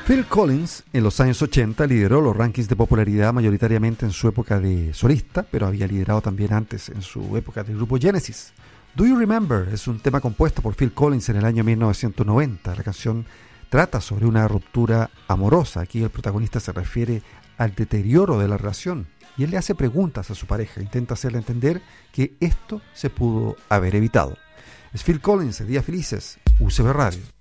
Phil Collins en los años 80 lideró los rankings de popularidad mayoritariamente en su época de solista, pero había liderado también antes en su época del grupo Genesis. Do You Remember es un tema compuesto por Phil Collins en el año 1990. La canción trata sobre una ruptura amorosa. Aquí el protagonista se refiere al deterioro de la relación y él le hace preguntas a su pareja, intenta hacerle entender que esto se pudo haber evitado. Es Phil Collins, Días Felices, UCB Radio.